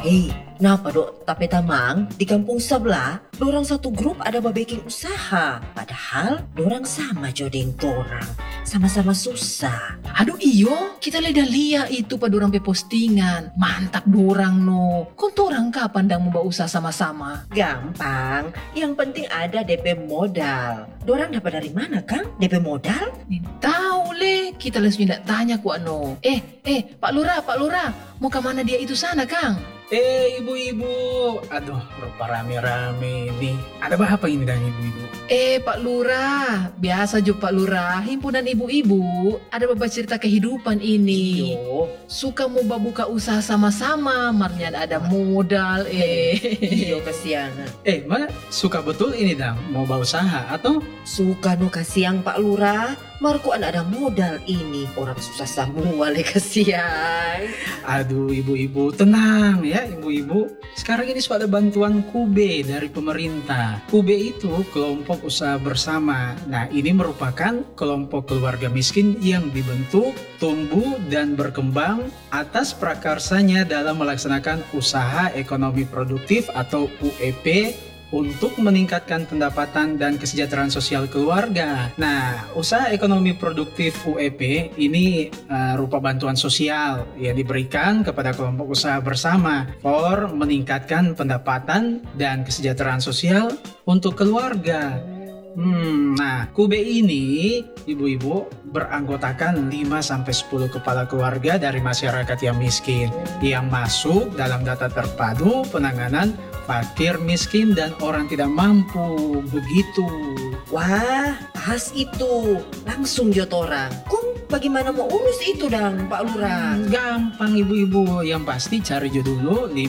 Hei, napa dok? Tapi tamang di kampung sebelah, dorang satu grup ada babeking usaha. Padahal dorang sama jodeng torang, sama-sama susah. Aduh iyo, kita lihat itu pada orang pe postingan. Mantap dorang no. Kontorang kapan dang mau usaha sama-sama? Gampang, yang penting ada DP modal. Dorang dapat dari mana kang DP modal? Tahu le, kita langsung tidak tanya ku ano. Pak Lurah, mau ke mana dia itu sana Kang? Ibu-ibu, aduh rupa rame-rame nih. Ada apa ini dan ibu-ibu? Pak Lurah, biasa jo Pak Lurah, himpunan ibu-ibu, ada beberapa cerita kehidupan ini. Yo, Suka mau buka usaha sama-sama, marnya ada modal, iyo kasihan. Mana suka betul ini dang mau usaha atau? Suka no kasihan Pak Lurah, Marco ada modal ini. Orang susah semua le kasihan. Aduh ibu-ibu tenang ya ibu-ibu. Sekarang ini sudah ada bantuan KUBE dari pemerintah. KUBE itu kelompok usaha bersama. Nah ini merupakan kelompok keluarga miskin yang dibentuk, tumbuh dan berkembang atas prakarsanya dalam melaksanakan usaha ekonomi produktif atau UEP untuk meningkatkan pendapatan dan kesejahteraan sosial keluarga. Nah, usaha ekonomi produktif UEP ini rupa bantuan sosial yang diberikan kepada kelompok usaha bersama for meningkatkan pendapatan dan kesejahteraan sosial untuk keluarga. Nah, KUBE ini ibu-ibu beranggotakan 5-10 kepala keluarga dari masyarakat yang miskin yang masuk dalam data terpadu penanganan fakir miskin dan orang tidak mampu. Begitu. Wah, pas itu. Langsung jotorang. Kung, bagaimana mau urus itu dan Pak Lurah? Gampang ibu-ibu, yang pasti cari dulu